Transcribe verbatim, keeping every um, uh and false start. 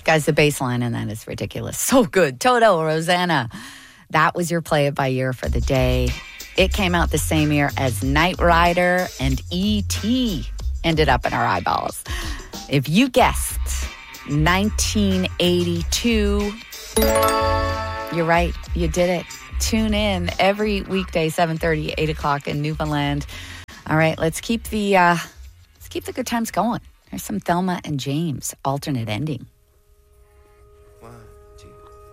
Guys, the bass line in that is ridiculous. So good. Toto, Rosanna. That was your play it by year for the day. It came out the same year as Knight Rider and E T ended up in our eyeballs. If you guessed nineteen eighty-two, you're right. You did it. Tune in every weekday, seven thirty, eight o'clock in Newfoundland. All right, let's keep the uh, let's keep the good times going. There's some Thelma and James alternate ending.